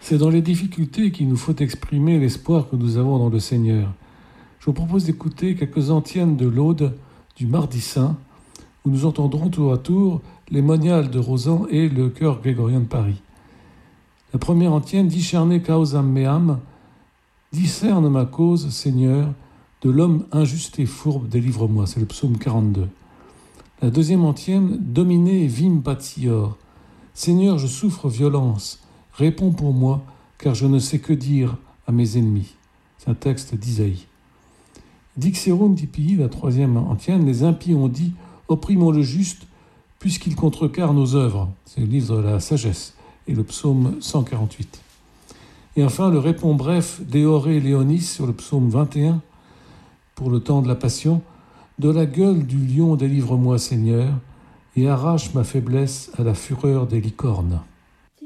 C'est dans les difficultés qu'il nous faut exprimer l'espoir que nous avons dans le Seigneur. Je vous propose d'écouter quelques antiennes de l'Aude du Mardi Saint, où nous entendrons tour à tour les moniales de Rosan et le chœur grégorien de Paris. La première antienne, Discerne causam meam, discerne ma cause, Seigneur, de l'homme injuste et fourbe, délivre-moi, c'est le psaume 42. La deuxième antienne, Domine vim patior, Seigneur, je souffre violence, réponds pour moi, car je ne sais que dire à mes ennemis. C'est un texte d'Isaïe. Dixerum dipii, la troisième antienne, les impies ont dit, opprimons le juste, puisqu'il contrecarre nos œuvres. C'est le livre de la sagesse et le psaume 148. Et enfin, le répond bref d'Éoré Léonis sur le psaume 21, pour le temps de la Passion, de la gueule du lion délivre-moi, Seigneur, et arrache ma faiblesse à la fureur des licornes.